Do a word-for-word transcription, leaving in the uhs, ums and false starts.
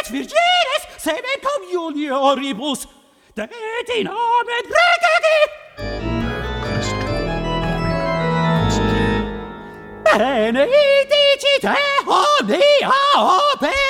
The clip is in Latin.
et virgines sementum Julioribus, det in amen regegi. Bene dicite omnia ope